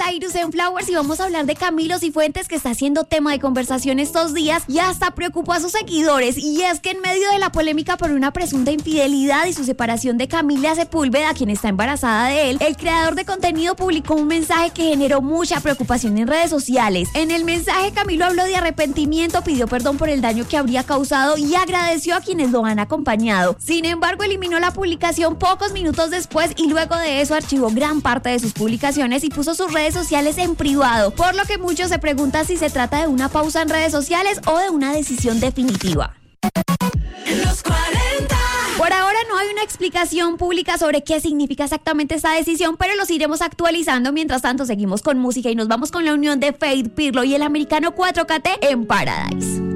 Cyrus en Flowers y vamos a hablar de Camilo Cifuentes, que está siendo tema de conversación estos días y hasta preocupó a sus seguidores. Y es que en medio de la polémica por una presunta infidelidad y su separación de Camila Sepúlveda, quien está embarazada de él, el creador de contenido publicó un mensaje que generó mucha preocupación en redes sociales. En el mensaje, Camilo habló de arrepentimiento, pidió perdón por el daño que habría causado y agradeció a quienes lo han acompañado. Sin embargo, eliminó la publicación pocos minutos después y luego de eso archivó gran parte de sus publicaciones y puso sus redes sociales en privado, por lo que muchos se preguntan si se trata de una pausa en redes sociales o de una decisión definitiva. Los 40. Por ahora no hay una explicación pública sobre qué significa exactamente esta decisión, pero los iremos actualizando. Mientras tanto, seguimos con música y nos vamos con la unión de Faith, Pirlo y el americano 4KT en Paradise.